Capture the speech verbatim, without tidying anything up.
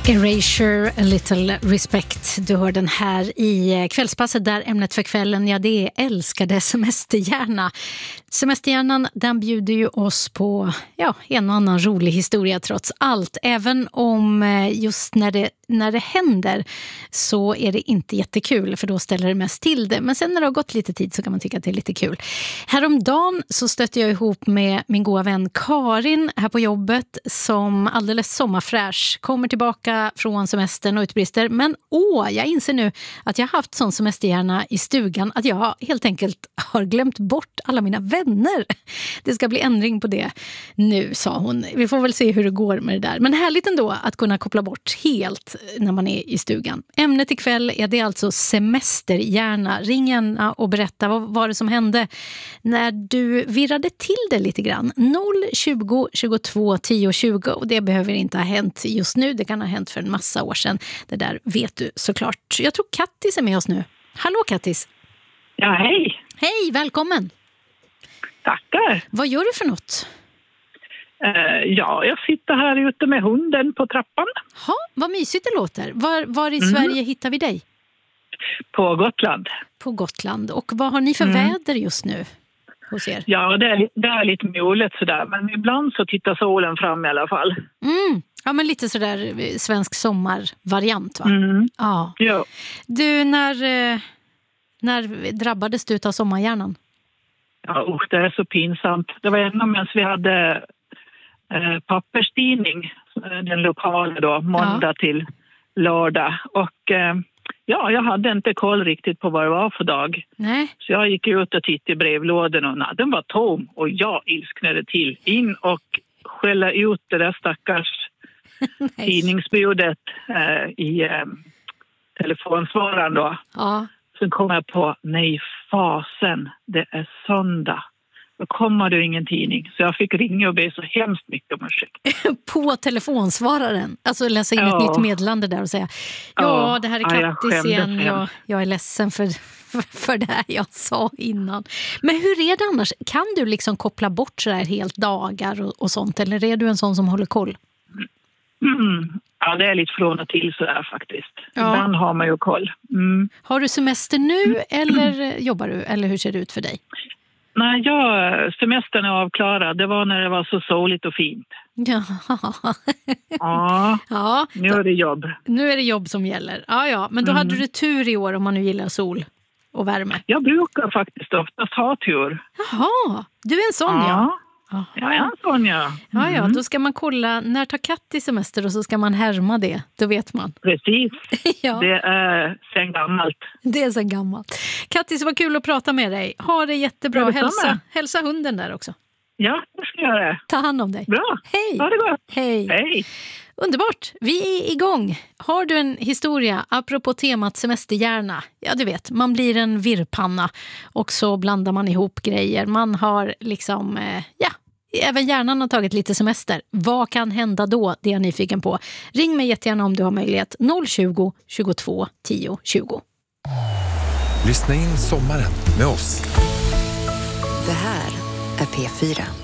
Erasure, a little respect. Du hör den här i kvällspasset där ämnet för kvällen, ja, det är älskade semesterhjärna. Semesterhjärnan, den bjuder ju oss på ja, en och annan rolig historia trots allt. Även om just när det, när det händer så är det inte jättekul, för då ställer det mest till det. Men sen när det har gått lite tid så kan man tycka att det är lite kul. Häromdagen så stötte jag ihop med min goda vän Karin här på jobbet, som alldeles sommarfräsch kommer tillbaka från semestern och utbrister. Men åh, jag inser nu att jag har haft sån semesterhjärna i stugan att jag helt enkelt har glömt bort alla mina vänner. Det ska bli ändring på det nu, sa hon. Vi får väl se hur det går med det där. Men härligt ändå att kunna koppla bort helt när man är i stugan. Ämnet ikväll är det alltså semesterhjärna. Ring gärna och berätta vad var det som hände när du virrade till det lite grann. noll tjugo tjugotvå tio tjugo, och det behöver inte ha hänt just nu. Det kan ha hänt för en massa år sedan. Det där vet du såklart. Jag tror Kattis är med oss nu. Hallå Kattis. Ja, hej. Hej, välkommen. Tackar. Vad gör du för något? Uh, ja, jag sitter här ute med hunden på trappan. Ja, vad mysigt det låter. Var, var i Mm. Sverige hittar vi dig? På Gotland. På Gotland. Och vad har ni för Mm. väder just nu hos er? Ja, det är, det är lite mulet sådär. Men ibland så tittar solen fram i alla fall. Mm. Ja, men lite sådär svensk sommarvariant, va? Mm. Ja. Jo. Du, när, eh, när drabbades du av sommarhjärnan? Ja, usch, det är så pinsamt. Det var ännu medan vi hade eh, papperstidning, den lokala då, måndag Ja. till lördag. Och eh, ja, jag hade inte koll riktigt på vad det var för dag. Nej. Så jag gick ut och tittade i brevlådan och nej, den var tom. Och jag ilsknade till in och skälla ut det där stackars Nej. tidningsbudet eh, i eh, telefonsvararen då. Ja. Sen kom jag på, nej fasen, det är söndag. Då kommer det ingen tidning. Så jag fick ringa och be så hemskt mycket om ursäkt. På telefonsvararen. Alltså läsa in Ja. ett nytt meddelande där och säga ja, Ja. det här är Ja, jag Kattis skämdes igen. Jag, hemskt. jag är ledsen för, för, för det här jag sa innan. Men hur är det annars? Kan du liksom koppla bort så här helt dagar och, och sånt? Eller är du en sån som håller koll? Mm. Ja, det är lite från och till sådär faktiskt. Ja. Ibland har man ju koll. Mm. Har du semester nu eller jobbar du? Eller hur ser det ut för dig? Nej, jag, semestern är avklarad. Det var när det var så soligt och fint. Ja, Ja, ja nu är det jobb. nu är det jobb som gäller. Ja, ja. Men då Mm. hade du tur i år om man nu gillar sol och värme. Jag brukar faktiskt oftast ha tur. Jaha, du är en sån ja. Ja, Jaha. ja, ja sån ja. Ja, ja, Mm. då ska man kolla när tar katt i semester och så ska man härma det. Då vet man. Precis, Ja, det är sen gammalt. det är så gammalt. Kattis, var kul att prata med dig. Ha det jättebra. Ja, detsamma. Hälsa, hälsa hunden där också. Ja, det ska jag göra. Ta hand om dig. Bra, Hej. ha det gott. Hej. Hej. Underbart. Vi är igång. Har du en historia apropå temat semesterhjärna? Ja, du vet, man blir en virrpanna och så blandar man ihop grejer. Man har liksom, eh, ja, även hjärnan har tagit lite semester. Vad kan hända då? Det är jag nyfiken på. Ring mig jättegärna om du har möjlighet. noll tjugo tjugotvå tio tjugo. Lyssna in sommaren med oss. Det här är P fyra.